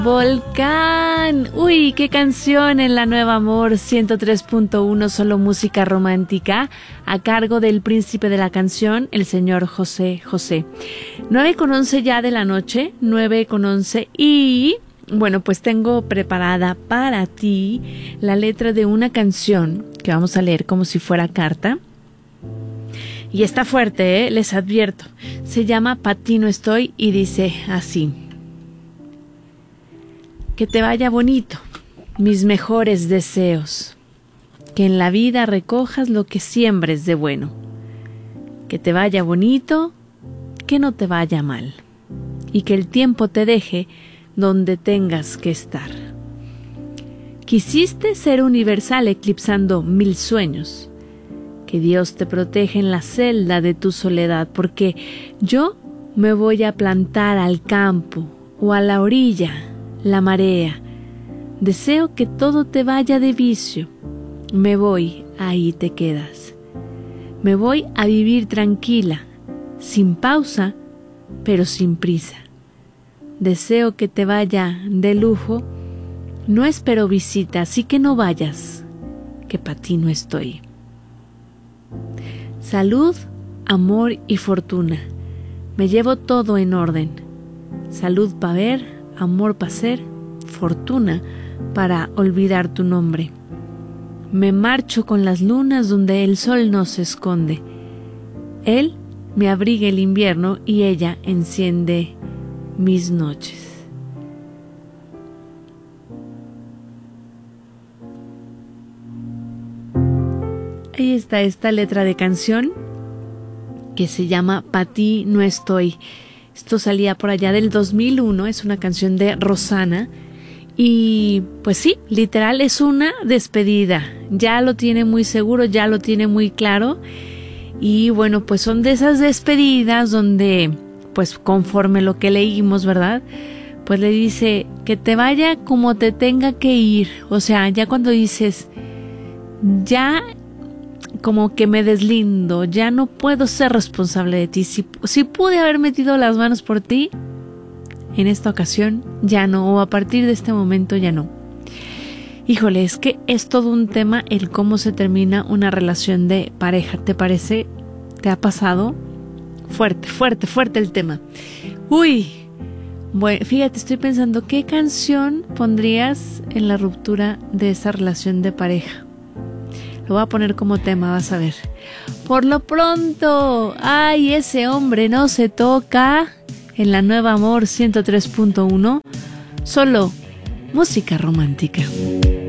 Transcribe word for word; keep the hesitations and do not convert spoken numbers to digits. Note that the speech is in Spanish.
Volcán. Uy, qué canción en la Nueva Amor ciento tres punto uno, solo música romántica, a cargo del príncipe de la canción, el señor José José. nueve con once ya de la noche, nueve con once, y bueno, pues tengo preparada para ti la letra de una canción que vamos a leer como si fuera carta. Y está fuerte, ¿eh? Les advierto. Se llama Pa' ti no estoy y dice así: que te vaya bonito, mis mejores deseos, que en la vida recojas lo que siembres de bueno, que te vaya bonito, que no te vaya mal, y que el tiempo te deje donde tengas que estar. Quisiste ser universal eclipsando mil sueños, que Dios te proteja en la celda de tu soledad, porque yo me voy a plantar al campo o a la orilla, la marea. Deseo que todo te vaya de vicio. Me voy, ahí te quedas. Me voy a vivir tranquila, sin pausa, pero sin prisa. Deseo que te vaya de lujo. No espero visita, así que no vayas, que pa' ti no estoy. Salud, amor y fortuna. Me llevo todo en orden. Salud pa' ver, amor pa' ser, fortuna para olvidar tu nombre. Me marcho con las lunas donde el sol no se esconde. Él me abriga el invierno y ella enciende mis noches. Ahí está esta letra de canción que se llama Pa' ti no estoy. Esto salía por allá del dos mil uno, es una canción de Rosana y pues sí, literal es una despedida. Ya lo tiene muy seguro, ya lo tiene muy claro y bueno, pues son de esas despedidas donde pues conforme lo que leímos, ¿verdad? Pues le dice que te vaya como te tenga que ir. O sea, ya cuando dices ya como que me deslindo, ya no puedo ser responsable de ti. Si, si pude haber metido las manos por ti, en esta ocasión ya no, o a partir de este momento ya no. Híjole, es que es todo un tema el cómo se termina una relación de pareja. ¿Te parece? ¿Te ha pasado? Fuerte, fuerte, fuerte el tema. Uy, bueno, fíjate, estoy pensando, ¿qué canción pondrías en la ruptura de esa relación de pareja? Lo voy a poner como tema, vas a ver. Por lo pronto, ay, ese hombre no se toca, en la Nueva Amor ciento tres punto uno, solo música romántica.